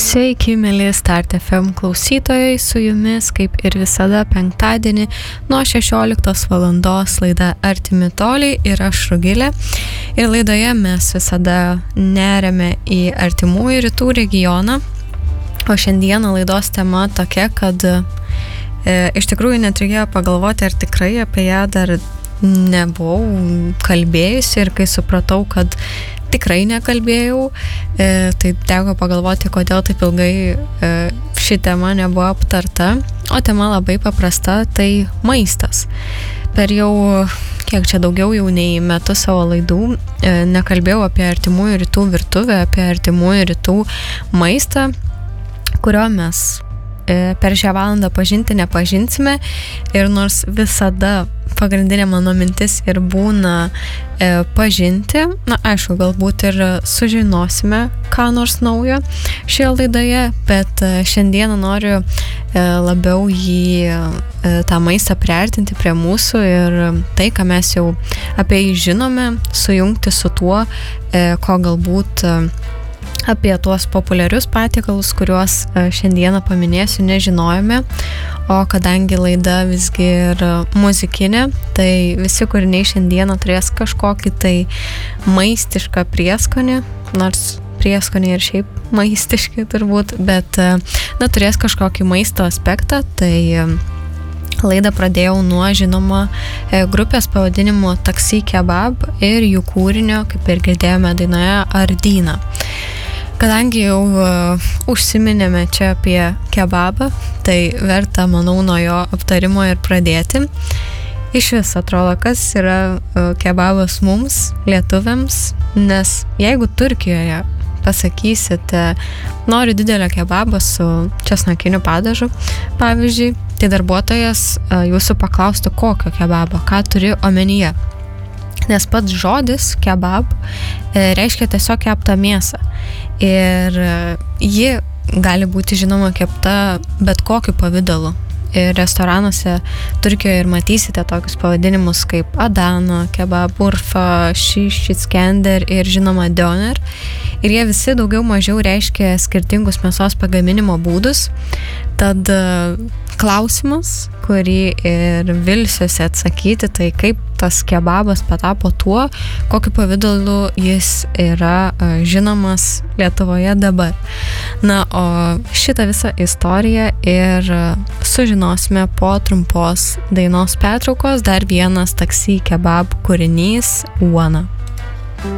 Sveiki, mėly Start FM klausytojai, su jumis kaip ir visada penktadienį nuo 16 valandos laida Artimi toliai ir aš Rugilė. Ir laidoje mes visada neriame į artimųjų rytų regioną, o šiandieną laidos tema tokia, kad iš tikrųjų net reikėjo pagalvoti, ar tikrai apie ją dar nebuvau kalbėjusi, ir kai supratau, kad tikrai nekalbėjau, tai teko pagalvoti, kodėl taip ilgai ši tema nebuvo aptarta. O tema labai paprasta, tai maistas. Per jau, kiek čia daugiau jau nei metus savo laidų, nekalbėjau apie artimųjų rytų virtuvę, apie artimųjų rytų maistą, kurio mes per šią valandą pažinti nepažinsime. Ir nors visada pagrindinė mano mintis ir būna pažinti, aišku, galbūt ir sužinosime ką nors naujo šioje laidoje, bet šiandieną noriu labiau tą maistą priartinti prie mūsų ir tai, ką mes jau apie jį žinome, sujungti su tuo, ko galbūt apie tuos populiarius patiekalus, kuriuos šiandieną paminėsiu, nežinojome. O kadangi laida visgi ir muzikinė, tai visi kūriniai šiandieną turės kažkokį tai maistišką prieskonį, nors prieskoniai ir šiaip maistiški turbūt, bet turės kažkokį maisto aspektą. Tai laidą pradėjau nuo žinoma grupės pavadinimu Taksi Kebab ir jų kūrinio, kaip ir girdėjome dainoje, Ardyna. Kadangi jau užsiminėme čia apie kebabą, tai verta, manau, nuo jo aptarimo ir pradėti. Iš vis atrodo, kas yra kebabas mums, lietuviams, nes jeigu Turkijoje pasakysite, noriu didelio kebabo su česnakiniu padažu, pavyzdžiui, tai darbuotojas jūsų paklaustų, kokio kebabo, ką turi omenyje. Nes pats žodis kebab reiškia tiesiog keptą mėsą. Ir ji gali būti, žinoma, kepta bet kokiu pavidalu. Ir restoranuose Turkijoje ir matysite tokius pavadinimus kaip Adana, kebab, Urfa, Shish, Iskender ir, žinoma, Döner. Ir jie visi daugiau mažiau reiškia skirtingus mėsos pagaminimo būdus. Tad klausimas, kurį ir vilsiuosi atsakyti, tai kaip tas kebabas patapo tuo, kokiu pavidalu jis yra žinomas Lietuvoje dabar. O šitą visą istoriją ir sužinosime po trumpos dainos pertraukos. Dar vienas Taksi Kebab kūrinys Uona.